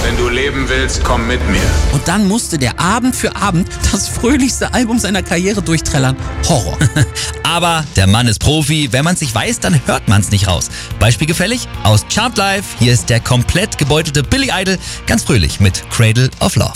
Wenn du leben willst, komm mit mir. Und dann musste der Abend für Abend das fröhlichste Album seiner Karriere durchträllern. Horror. Aber der Mann ist Profi. Wenn man es nicht weiß, dann hört man es nicht raus. Beispielgefällig aus Chart Life. Hier ist der komplett gebeutelte Billy Idol. Ganz fröhlich mit Cradle of Love.